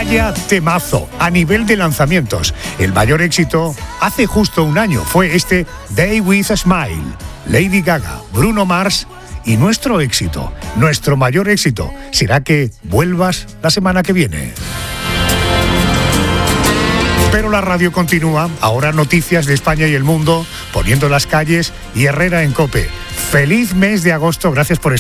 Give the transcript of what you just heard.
Vaya temazo a nivel de lanzamientos. El mayor éxito hace justo un año fue este Day with a Smile. Lady Gaga, Bruno Mars y nuestro éxito, nuestro mayor éxito, será que vuelvas la semana que viene. Pero la radio continúa, ahora noticias de España y el mundo, Poniendo las calles y Herrera en COPE. Feliz mes de agosto, gracias por estar.